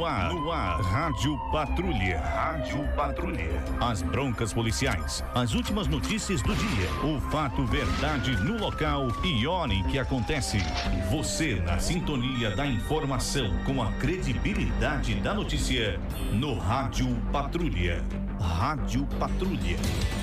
ar, Rádio Patrulha. Rádio Patrulha. As broncas policiais, as últimas notícias do dia, o fato, verdade no local e hora em que acontece. Você na sintonia da informação com a credibilidade da notícia no Rádio Patrulha. Rádio Patrulha.